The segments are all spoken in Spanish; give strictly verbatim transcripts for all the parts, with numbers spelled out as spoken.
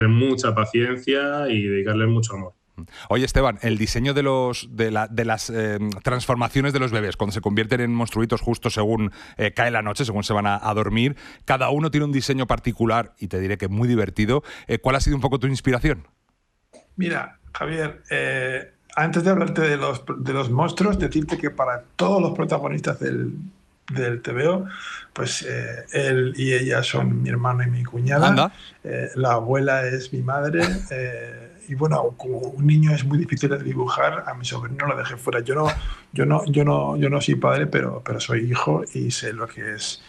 mucha paciencia y dedicarle mucho amor. Oye, Esteban, el diseño de los de, la, de las eh, transformaciones de los bebés, cuando se convierten en monstruitos justo según eh, cae la noche, según se van a, a dormir, cada uno tiene un diseño particular y te diré que muy divertido. Eh, ¿Cuál ha sido un poco tu inspiración? Mira, Javier, eh, antes de hablarte de los, de los monstruos, decirte que para todos los protagonistas del, del T V O, pues eh, él y ella son mi hermano y mi cuñada. Eh, la abuela es mi madre. Eh, y bueno, como un niño es muy difícil de dibujar, a mi sobrino lo dejé fuera. Yo no, yo no, yo no, yo no soy padre, pero, pero soy hijo y sé lo que es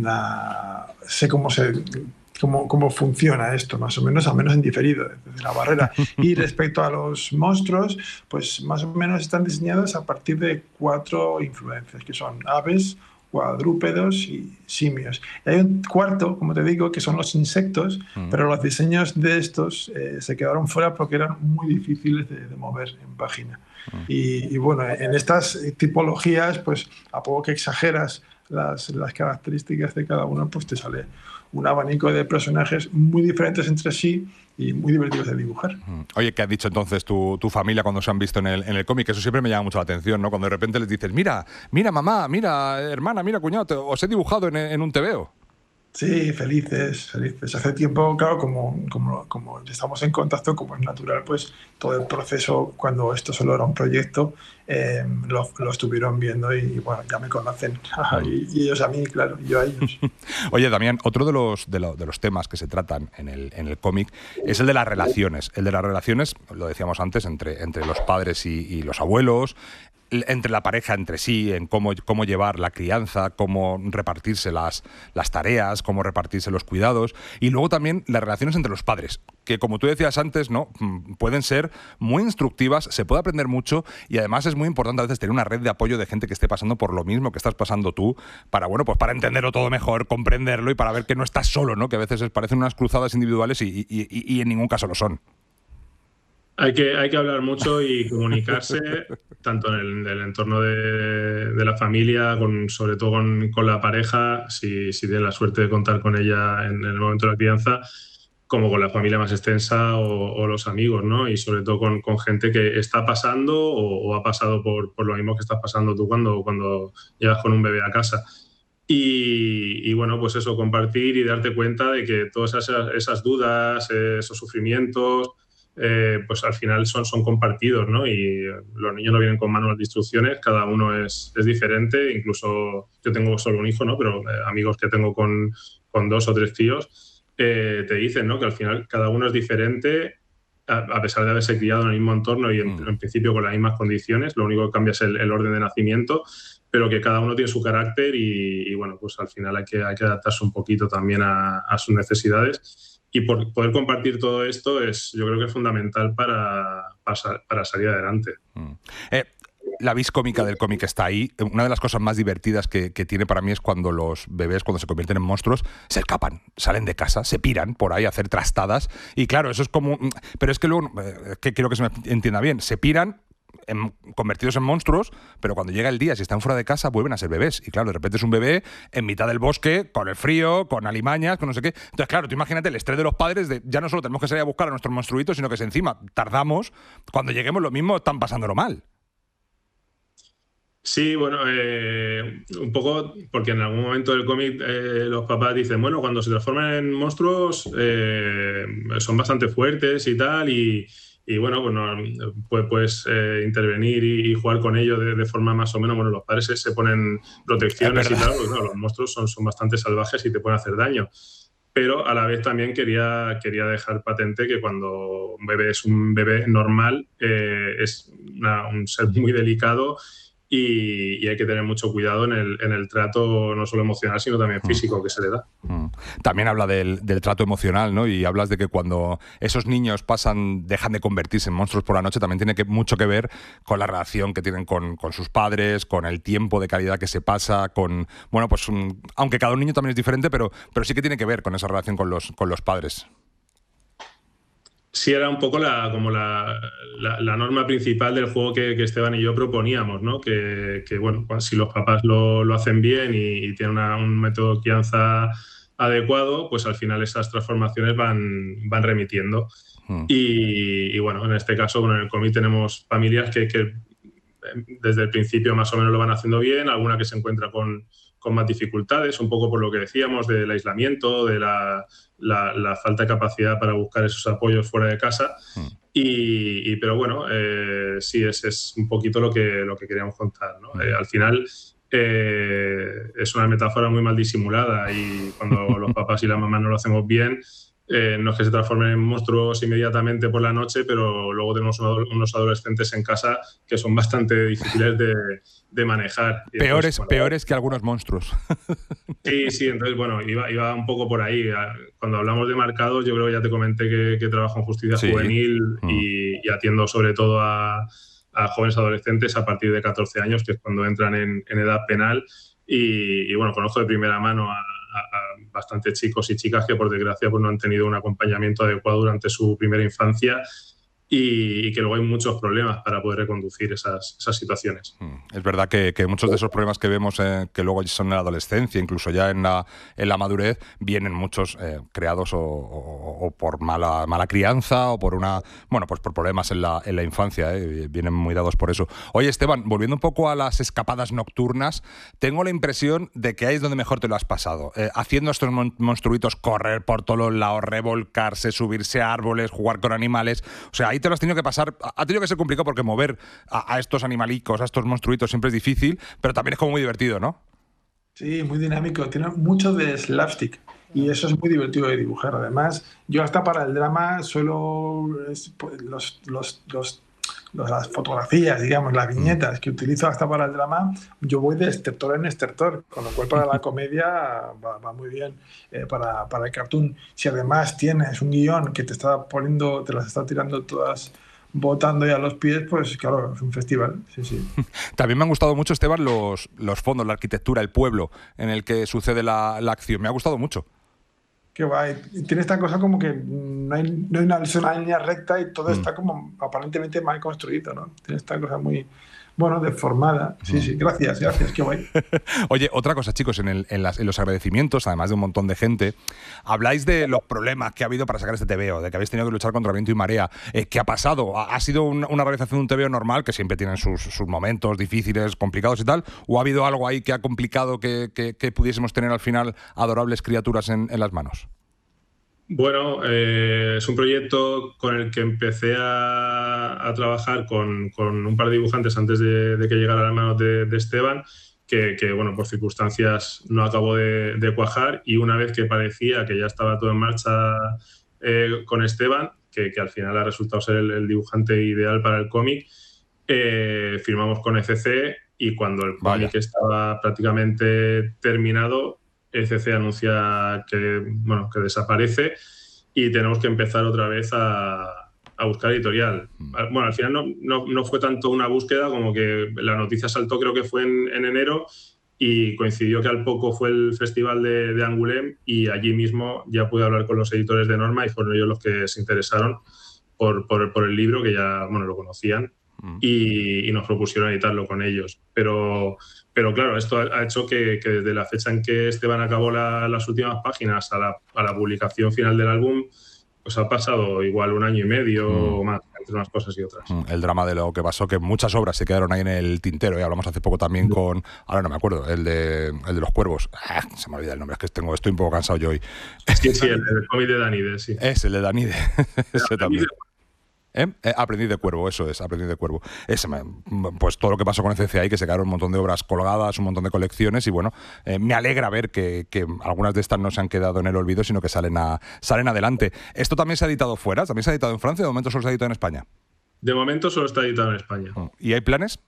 una, sé cómo se Cómo, cómo funciona esto, más o menos, al menos en diferido, desde la barrera. Y respecto a los monstruos, pues más o menos están diseñados a partir de cuatro influencias, que son aves, cuadrúpedos y simios. Y hay un cuarto, como te digo, que son los insectos, mm. pero los diseños de estos eh, se quedaron fuera porque eran muy difíciles de, de mover en página. Mm. Y, y bueno, en estas tipologías, pues a poco que exageras las, las características de cada uno, pues te sale un abanico de personajes muy diferentes entre sí y muy divertidos de dibujar. Oye, ¿qué ha dicho entonces tu, tu familia cuando se han visto en el, en el cómic? Eso siempre me llama mucho la atención, ¿no? Cuando de repente les dices, mira, mira mamá, mira hermana, mira cuñado, te, os he dibujado en, en un T V O. Sí, felices, felices. Hace tiempo, claro, como, como, como estamos en contacto, como es natural, pues todo el proceso, cuando esto solo era un proyecto, eh, lo, lo estuvieron viendo y, bueno, ya me conocen. y, y ellos a mí, claro, y yo a ellos. Oye, Damián, otro de los, de, lo, de los temas que se tratan en el, en el cómic es el de las relaciones. El de las relaciones, lo decíamos antes, entre, entre los padres y, y los abuelos, entre la pareja entre sí, en cómo, cómo llevar la crianza, cómo repartirse las, las tareas, cómo repartirse los cuidados, y luego también las relaciones entre los padres, que como tú decías antes, ¿no? Pueden ser muy instructivas, se puede aprender mucho y además es muy importante a veces tener una red de apoyo de gente que esté pasando por lo mismo que estás pasando tú, para, bueno, pues para entenderlo todo mejor, comprenderlo y para ver que no estás solo, ¿no? Que a veces parecen unas cruzadas individuales y, y, y, y en ningún caso lo son. Hay que, hay que hablar mucho y comunicarse, tanto en el, en el entorno de, de la familia, con, sobre todo con, con la pareja, si, si tienes la suerte de contar con ella en el momento de la crianza, como con la familia más extensa o, o los amigos, ¿no? Y sobre todo con, con gente que está pasando o, o ha pasado por, por lo mismo que estás pasando tú cuando, cuando llegas con un bebé a casa. Y, y bueno, pues eso, compartir y darte cuenta de que todas esas, esas dudas, esos sufrimientos, Eh, pues al final son, son compartidos, ¿no? Y los niños no vienen con manual de instrucciones, cada uno es, es diferente, incluso yo tengo solo un hijo, ¿no? Pero eh, amigos que tengo con, con dos o tres tíos eh, te dicen, ¿no? Que al final cada uno es diferente a, a pesar de haberse criado en el mismo entorno y en, mm. en principio con las mismas condiciones, lo único que cambia es el, el orden de nacimiento, pero que cada uno tiene su carácter y, y bueno, pues al final hay que, hay que adaptarse un poquito también a, a sus necesidades. Y por poder compartir todo esto es, yo creo que es fundamental para, para, para salir adelante. Mm. Eh, la vis cómica del cómic está ahí. Una de las cosas más divertidas que, que tiene para mí es cuando los bebés, cuando se convierten en monstruos, se escapan, salen de casa, se piran por ahí a hacer trastadas. Y claro, eso es como... Pero es que luego, eh, que quiero que se me entienda bien, se piran, En, convertidos en monstruos, pero cuando llega el día, si están fuera de casa, vuelven a ser bebés. Y claro, de repente es un bebé en mitad del bosque, con el frío, con alimañas, con no sé qué. Entonces, claro, tú imagínate el estrés de los padres de ya no solo tenemos que salir a buscar a nuestros monstruitos, sino que si encima tardamos, cuando lleguemos lo mismo, están pasándolo mal. Sí, bueno, eh, un poco porque en algún momento del cómic eh, los papás dicen, bueno, cuando se transforman en monstruos eh, son bastante fuertes y tal, y Y bueno, pues, no, pues puedes eh, intervenir y, y jugar con ellos de, de forma más o menos... Bueno, los padres se, se ponen protecciones y tal, porque no, los monstruos son, son bastante salvajes y te pueden hacer daño. Pero a la vez también quería, quería dejar patente que cuando un bebé es un bebé normal, eh, es una, un ser muy delicado y, y hay que tener mucho cuidado en el, en el trato no solo emocional, sino también físico que se le da. También habla del, del trato emocional, ¿no? Y hablas de que cuando esos niños pasan, dejan de convertirse en monstruos por la noche, también tiene que, mucho que ver con la relación que tienen con, con sus padres, con el tiempo de calidad que se pasa, con... Bueno, pues un, aunque cada niño también es diferente, pero, pero sí que tiene que ver con esa relación con los, con los padres. Sí, era un poco la, como la, la, la norma principal del juego que, que Esteban y yo proponíamos, ¿no? Que, que bueno, pues si los papás lo, lo hacen bien y, y tienen una, un método de crianza adecuado, pues al final esas transformaciones van, van remitiendo. Mm. Y, y bueno, en este caso, bueno, en el cómic tenemos familias que, que desde el principio más o menos lo van haciendo bien, alguna que se encuentra con, con más dificultades, un poco por lo que decíamos del aislamiento, de la, la, la falta de capacidad para buscar esos apoyos fuera de casa. Mm. Y, y, pero bueno, eh, sí, ese es un poquito lo que, lo que queríamos contar, ¿no? Eh, al final eh, es una metáfora muy mal disimulada y cuando los papás y las mamás no lo hacemos bien, eh, no es que se transformen en monstruos inmediatamente por la noche, pero luego tenemos unos adolescentes en casa que son bastante difíciles de, de manejar. Y peores, entonces, bueno, peores que algunos monstruos. Sí, sí, entonces, bueno, iba, iba un poco por ahí. Cuando hablamos de marcados, yo creo que ya te comenté que, que trabajo en justicia sí. juvenil mm. y, y atiendo sobre todo a, a jóvenes adolescentes a partir de catorce años, que es cuando entran en, en edad penal. Y, y bueno, conozco de primera mano a, a, a bastantes chicos y chicas que por desgracia pues, no han tenido un acompañamiento adecuado durante su primera infancia y, y que luego hay muchos problemas para poder reconducir esas, esas situaciones. Es verdad que, que muchos de esos problemas que vemos eh, que luego son en la adolescencia, incluso ya en la, en la madurez, vienen muchos eh, creados o, o, o por mala, mala crianza o por una bueno pues por problemas en la, en la infancia, eh, vienen muy dados por eso. Oye, Esteban, volviendo un poco a las escapadas nocturnas, tengo la impresión de que ahí es donde mejor te lo has pasado, eh, haciendo estos mon monstruitos correr por todos los lados, revolcarse, subirse a árboles, jugar con animales, o sea, ahí te lo has tenido que pasar, ha tenido que ser complicado porque mover a, a estos animalicos, a estos monstruitos siempre es difícil, pero también es como muy divertido, ¿no? Sí, muy dinámico, tiene mucho de slapstick y eso es muy divertido de dibujar. Además, yo hasta para el drama suelo los, los, los, los las fotografías, digamos, las viñetas que utilizo hasta para el drama, yo voy de estertor en estertor, con lo cual para la comedia va, va muy bien. Eh, para, para el cartoon, si además tienes un guión que te está poniendo, te las está tirando todas botando ya a los pies, pues claro, es un festival. Sí, sí. También me han gustado mucho, Esteban, los, los fondos, la arquitectura, el pueblo en el que sucede la, la acción. Me ha gustado mucho. Qué guay. Tiene esta cosa como que no hay, no hay una, una línea recta y todo mm. está como aparentemente mal construido, ¿no? Tiene esta cosa muy, bueno, deformada. Sí, mm. sí, gracias, gracias, qué guay. Oye, otra cosa, chicos, en, el, en, las, en los agradecimientos, además de un montón de gente, habláis de los problemas que ha habido para sacar este tebeo, de que habéis tenido que luchar contra viento y marea. Eh, ¿Qué ha pasado? ¿Ha, ha sido una, una realización de un tebeo normal, que siempre tienen sus, sus momentos difíciles, complicados y tal? ¿O ha habido algo ahí que ha complicado que, que, que pudiésemos tener al final adorables criaturas en, en las manos? Bueno, eh, es un proyecto con el que empecé a, a trabajar con, con un par de dibujantes antes de, de que llegara a las manos de, de Esteban, que, que bueno, por circunstancias no acabó de, de cuajar, y una vez que parecía que ya estaba todo en marcha eh, con Esteban, que, que al final ha resultado ser el, el dibujante ideal para el cómic, eh, firmamos con E C C y cuando el cómic estaba prácticamente terminado, E C C anuncia que, bueno, que desaparece y tenemos que empezar otra vez a, a buscar editorial. Bueno, al final no, no, no fue tanto una búsqueda como que la noticia saltó, creo que fue en, en enero, y coincidió que al poco fue el festival de, de Angoulême y allí mismo ya pude hablar con los editores de Norma y fueron ellos los que se interesaron por, por, por el libro, que ya bueno, lo conocían. Y, y nos propusieron editarlo con ellos. Pero, pero claro, esto ha hecho que, que desde la fecha en que Esteban acabó la, las últimas páginas a la, a la publicación final del álbum, pues ha pasado igual un año y medio mm. o más, entre unas cosas y otras. El drama de lo que pasó, que muchas obras se quedaron ahí en el tintero. ¿eh? Hablamos hace poco también con, ahora no me acuerdo, el de, el de los cuervos. Ah, se me olvida el nombre, es que tengo, estoy un poco cansado yo hoy. Sí, sí, el, el cómic de Danide, sí. Es el de Danide, ese también. ¿Eh? Eh, Aprendiz de Cuervo, eso es, Aprendiz de Cuervo. Ese, pues todo lo que pasó con E C C ahí, que se quedaron un montón de obras colgadas, un montón de colecciones, y bueno, eh, me alegra ver que, que algunas de estas no se han quedado en el olvido, sino que salen, a, salen adelante. ¿Esto también se ha editado fuera? ¿También se ha editado en Francia? ¿De momento solo se ha editado en España? De momento solo está editado en España. ¿Y hay planes?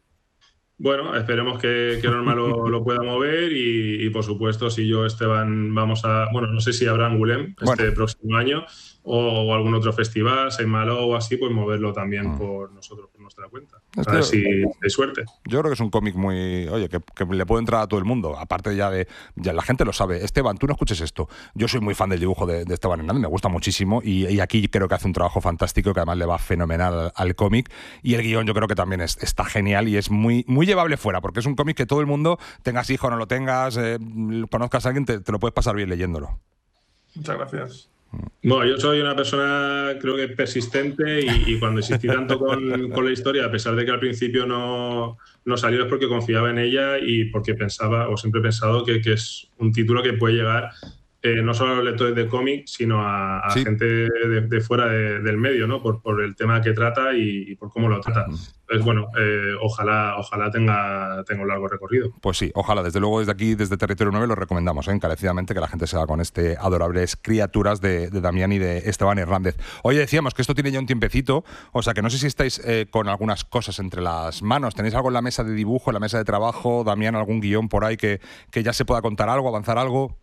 Bueno, esperemos que, que Norma lo, lo pueda mover y, y, por supuesto, si yo, Esteban, vamos a... Bueno, no sé si habrá Angoulême este bueno. próximo año, o, o algún otro festival, Saint-Malo o así, pues moverlo también mm. por nosotros, por nuestra cuenta. Es a ver si hay suerte. Yo creo que es un cómic muy... Oye, que, que le puede entrar a todo el mundo. Aparte ya de... Ya la gente lo sabe. Esteban, tú no escuches esto. Yo soy muy fan del dibujo de, de Esteban Hernández, me gusta muchísimo y, y aquí creo que hace un trabajo fantástico que además le va fenomenal al, al cómic. Y el guión yo creo que también es, está genial y es muy, muy llevable fuera, porque es un cómic que todo el mundo, tengas hijo o no lo tengas, eh, conozcas a alguien, te, te lo puedes pasar bien leyéndolo. Muchas gracias. Bueno, yo soy una persona creo que persistente y, y cuando insistí tanto con, con la historia, a pesar de que al principio no, no salió, es porque confiaba en ella y porque pensaba, o siempre he pensado, que, que es un título que puede llegar eh, no solo a los lectores de cómic, sino a, a sí. gente de, de fuera de, del medio, ¿no? Por, por el tema que trata y, y por cómo lo trata. Entonces, bueno, eh, ojalá, ojalá tenga, tenga un largo recorrido. Pues sí, ojalá. Desde luego, desde aquí, desde Territorio nueve, lo recomendamos, ¿eh? encarecidamente, que la gente se haga con este Adorables Criaturas de, de Damián y de Esteban Hernández. Oye, decíamos que esto tiene ya un tiempecito, o sea, que no sé si estáis eh, con algunas cosas entre las manos. ¿Tenéis algo en la mesa de dibujo, en la mesa de trabajo? Damián, algún guión por ahí que, que ya se pueda contar algo, avanzar algo.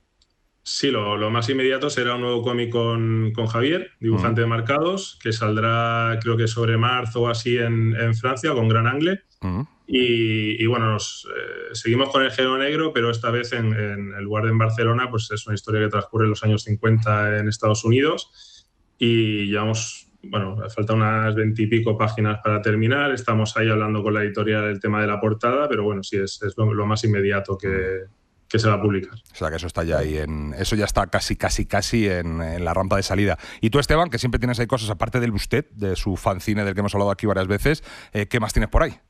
Sí, lo, lo más inmediato será un nuevo cómic con, con Javier, dibujante uh-huh. de Marcados, que saldrá creo que sobre marzo o así en, en Francia, con Gran Angle. Uh-huh. Y, y bueno, nos, eh, seguimos con el género negro, pero esta vez en, en el lugar de en Barcelona, pues es una historia que transcurre en los años cincuenta en Estados Unidos. Y llevamos, bueno, falta unas veintipico páginas para terminar. Estamos ahí hablando con la editorial del tema de la portada, pero bueno, sí, es, es lo, lo más inmediato que... que se va a publicar. O sea, que eso está ya ahí, en, eso ya está casi, casi, casi en, en la rampa de salida. Y tú, Esteban, que siempre tienes ahí cosas, aparte del Bustet, de su fanzine del que hemos hablado aquí varias veces, eh, ¿qué más tienes por ahí?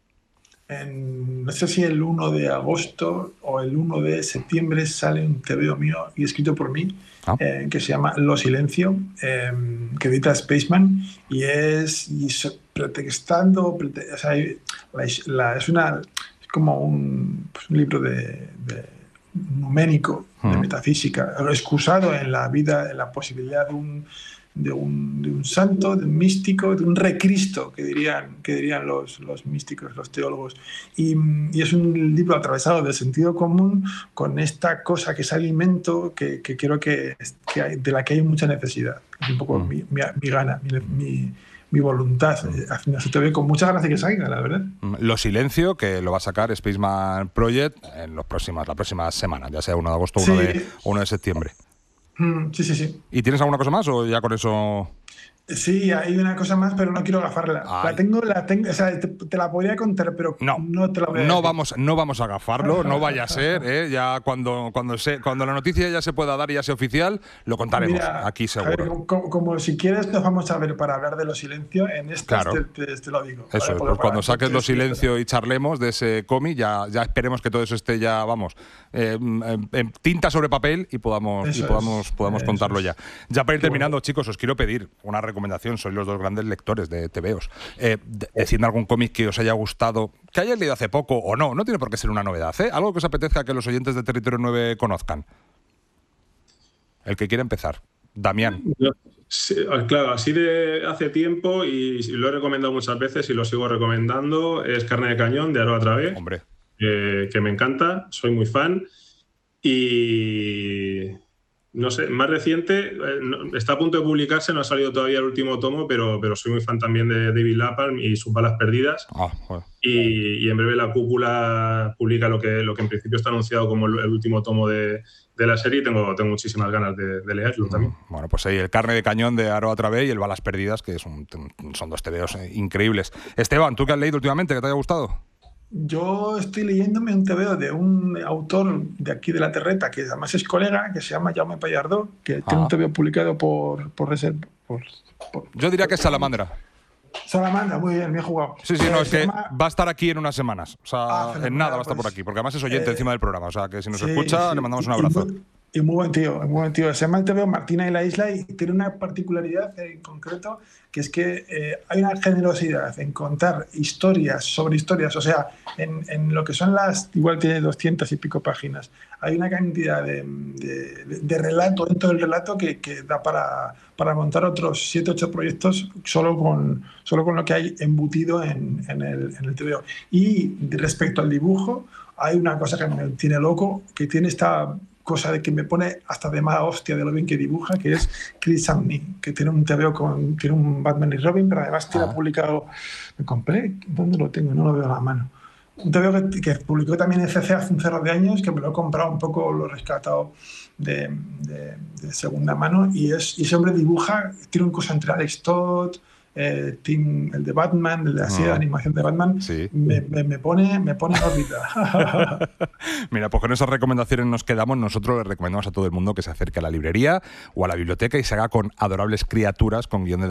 En, no sé si el uno de agosto o el uno de septiembre sale un tebeo mío y escrito por mí, ah. eh, que se llama Lo Silencio, eh, que edita Spaceman, y es y so, pretextando, prete, o sea, la, la, es, una, es como un, pues un libro de... de numénico, de metafísica, excusado en la vida, en la posibilidad de un, de un, de un santo, de un místico, de un recristo, que dirían, que dirían los, los místicos, los teólogos. Y, y es un libro atravesado del sentido común con esta cosa que es alimento, que, que creo que, que hay, de la que hay mucha necesidad. Es un poco mm. mi, mi, mi gana, mi, mi mi voluntad. Se te ve con mucha gracia que salga, la verdad. Lo Silencio, que lo va a sacar Spaceman Project en los próximas, la próxima semana, ya sea uno de agosto o sí. uno, de, uno de septiembre. Mm, sí, sí, sí. ¿Y tienes alguna cosa más o ya con eso...? Sí, hay una cosa más, pero no quiero agafarla. Ay. La tengo, la tengo, o sea, te, te la podría contar, pero no, no te la voy a no decir. vamos, no vamos a agafarlo, no vaya a ser, ¿eh? Ya cuando, cuando, se, cuando la noticia ya se pueda dar y ya sea oficial, lo contaremos. Mira, aquí seguro. Ver, como, como si quieres nos vamos a ver para hablar de Lo Silencio, en este claro. te, te, te lo digo. Eso ¿vale? es, pues cuando saques te, Lo Silencio y charlemos de ese cómic, ya, ya esperemos que todo eso esté ya, vamos, eh, en, en tinta sobre papel y podamos, y podamos, es, podamos contarlo es. ya. Ya para ir terminando, bueno. chicos, os quiero pedir una recomendación, sois los dos grandes lectores de tebeos. Eh, de, decidme algún cómic que os haya gustado, que hayáis leído hace poco o no, no tiene por qué ser una novedad, ¿eh? Algo que os apetezca que los oyentes de Territorio nueve conozcan. El que quiera empezar. Damián. Sí, claro, así de hace tiempo, y lo he recomendado muchas veces y lo sigo recomendando, es Carne de Cañón, de Aroa Travé. Hombre. Eh, que me encanta, soy muy fan. Y... no sé, más reciente, eh, no, está a punto de publicarse, no ha salido todavía el último tomo, pero, pero soy muy fan también de David Lapham y sus Balas Perdidas. Ah, bueno. y, y en breve la Cúpula publica lo que, lo que en principio está anunciado como el, el último tomo de, de la serie y tengo, tengo muchísimas ganas de, de leerlo también. Bueno, pues ahí el Carne de Cañón de Aroa Travé y el Balas Perdidas, que es un, son dos tebeos increíbles. Esteban, ¿tú qué has leído últimamente que te haya gustado? Yo estoy leyéndome un tebeo de un autor de aquí de La Terreta, que además es colega, que se llama Jaume Pallardó, que ah. tiene un tebeo publicado por, por, Reserva, por, por Yo diría que es Salamandra. Salamandra, muy bien, bien jugado. Sí, sí, no, eh, es que llama... va a estar aquí en unas semanas. O sea, ah, en nada va a estar pues, por aquí, porque además es oyente eh, encima del programa. O sea, que si nos sí, escucha, sí, le mandamos un abrazo. Y muy, y muy buen tío, muy buen tío. Se llama el tebeo Martina y la Isla y tiene una particularidad en concreto, que es que eh, hay una generosidad en contar historias sobre historias. O sea, en, en lo que son las... Igual tiene doscientas y pico páginas. Hay una cantidad de, de, de relato dentro del relato que, que da para, para montar otros siete, ocho proyectos solo con, solo con lo que hay embutido en, en, el, en el tebeo. Y respecto al dibujo, hay una cosa que me tiene loco, que tiene esta cosa de que me pone hasta de mala hostia de lo bien que dibuja, que es Chris Samney, que tiene un T V O con tiene un Batman y Robin, pero además tiene Ah. publicado, me compré, ¿dónde lo tengo? No lo veo a la mano. Un T V O que, que publicó también en C C hace un cerro de años, que me lo he comprado un poco, lo he rescatado de, de, de segunda mano, y, es, y ese hombre dibuja, tiene un cosa entre Alex Todd, eh, Tim, el de Batman, el de la serie de Ah. animación de Batman, Sí. me, me, me pone, me pone en órbita. Mira, pues con esas recomendaciones nos quedamos. Nosotros les recomendamos a todo el mundo que se acerque a la librería o a la biblioteca y se haga con Adorables Criaturas, con guión de